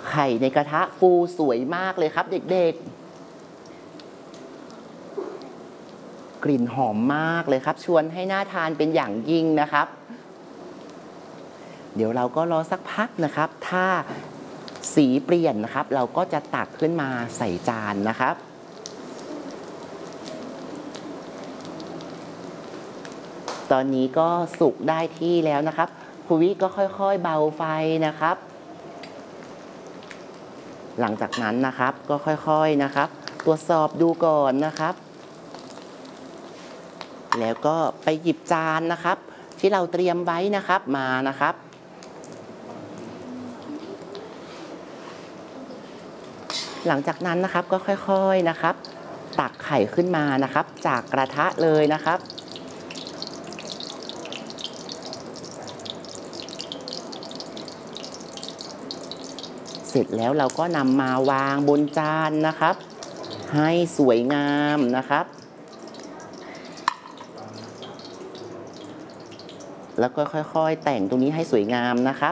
ไข่ในกระทะฟูสวยมากเลยครับเด็กๆกลิ่นหอมมากเลยครับชวนให้น่าทานเป็นอย่างยิ่งนะครับเดี๋ยวเราก็รอสักพักนะครับถ้าสีเปลี่ยนนะครับเราก็จะตักขึ้นมาใส่จานนะครับตอนนี้ก็สุกได้ที่แล้วนะครับครูวิก็ค่อยๆเบาไฟนะครับหลังจากนั้นนะครับก็ค่อยๆนะครับตรวจสอบดูก่อนนะครับแล้วก็ไปหยิบจานนะครับที่เราเตรียมไว้นะครับมานะครับหลังจากนั้นนะครับก็ค่อยๆนะครับตักไข่ขึ้นมานะครับจากกระทะเลยนะครับเสร็จแล้วเราก็นำมาวางบนจานนะครับให้สวยงามนะครับแล้วก็ค่อยๆแต่งตรงนี้ให้สวยงามนะครับ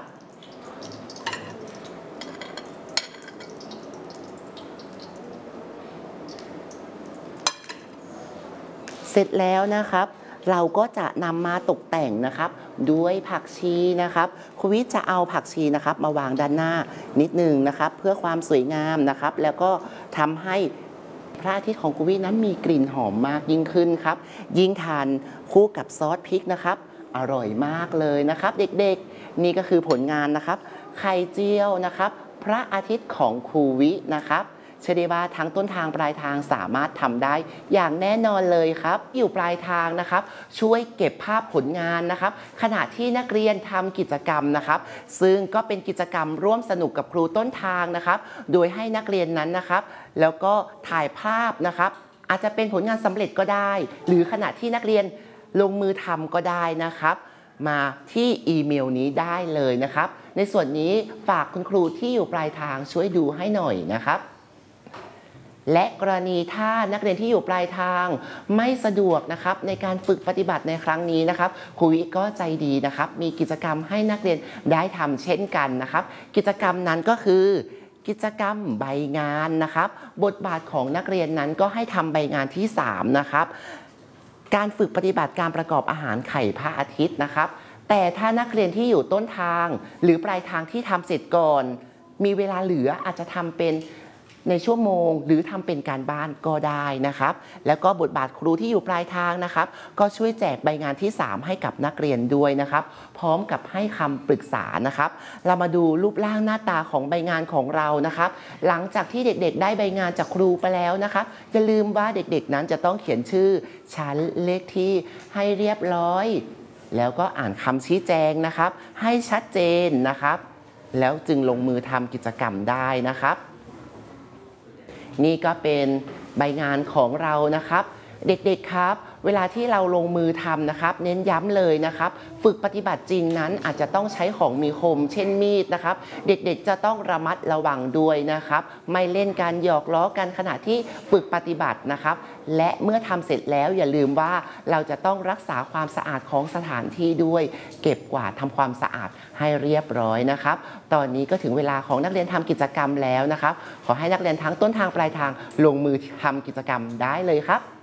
เสร็จแล้วนะครับเราก็จะนำมาตกแต่งนะครับด้วยผักชีนะครับครูวิจะเอาผักชีนะครับมาวางด้านหน้านิดนึงนะครับเพื่อความสวยงามนะครับแล้วก็ทำให้พระอาทิตย์ของครูวินั้นมีกลิ่นหอมมากยิ่งขึ้นครับยิ่งทานคู่กับซอสพริกนะครับอร่อยมากเลยนะครับเด็กๆนี่ก็คือผลงานนะครับไข่เจียวนะครับพระอาทิตย์ของครูวินะครับเชื่อได้ว่าทั้งต้นทางปลายทางสามารถทำได้อย่างแน่นอนเลยครับอยู่ปลายทางนะครับช่วยเก็บภาพผลงานนะครับขณะที่นักเรียนทำกิจกรรมนะครับซึ่งก็เป็นกิจกรรมร่วมสนุกกับครูต้นทางนะครับโดยให้นักเรียนนั้นนะครับแล้วก็ถ่ายภาพนะครับอาจจะเป็นผลงานสำเร็จก็ได้หรือขณะที่นักเรียนลงมือทำก็ได้นะครับมาที่อีเมลนี้ได้เลยนะครับในส่วนนี้ฝากคุณครูที่อยู่ปลายทางช่วยดูให้หน่อยนะครับและกรณีถ้านักเรียนที่อยู่ปลายทางไม่สะดวกนะครับในการฝึกปฏิบัติในครั้งนี้นะครับครูวิก็ใจดีนะครับมีกิจกรรมให้นักเรียนได้ทำเช่นกันนะครับกิจกรรมนั้นก็คือกิจกรรมใบงานนะครับบทบาทของนักเรียนนั้นก็ให้ทำใบงานที่3นะครับการฝึกปฏิบัติการประกอบอาหารไข่พระอาทิตย์นะครับแต่ถ้านักเรียนที่อยู่ต้นทางหรือปลายทางที่ทำเสร็จก่อนมีเวลาเหลืออาจจะทำเป็นในชั่วโมงหรือทำเป็นการบ้านก็ได้นะครับแล้วก็บทบาทครูที่อยู่ปลายทางนะครับก็ช่วยแจกใบงานที่3ให้กับนักเรียนด้วยนะครับพร้อมกับให้คำปรึกษานะครับเรามาดูรูปร่างหน้าตาของใบงานของเรานะครับหลังจากที่เด็กๆได้ใบงานจากครูไปแล้วนะครับอย่าลืมว่าเด็กๆนั้นจะต้องเขียนชื่อชั้นเลขที่ให้เรียบร้อยแล้วก็อ่านคำชี้แจงนะครับให้ชัดเจนนะครับแล้วจึงลงมือทำกิจกรรมได้นะครับนี่ก็เป็นใบงานของเรานะครับเด็กๆครับเวลาที่เราลงมือทำนะครับเน้นย้ำเลยนะครับฝึกปฏิบัติจริงนั้นอาจจะต้องใช้ของมีคมเช่นมีดนะครับเด็กๆจะต้องระมัดระวังด้วยนะครับไม่เล่นการหยอกล้อกันขณะที่ฝึกปฏิบัตินะครับและเมื่อทำเสร็จแล้วอย่าลืมว่าเราจะต้องรักษาความสะอาดของสถานที่ด้วยเก็บกวาดทำความสะอาดให้เรียบร้อยนะครับตอนนี้ก็ถึงเวลาของนักเรียนทำกิจกรรมแล้วนะครับขอให้นักเรียนทั้งต้นทางปลายทางลงมือทำกิจกรรมได้เลยครับ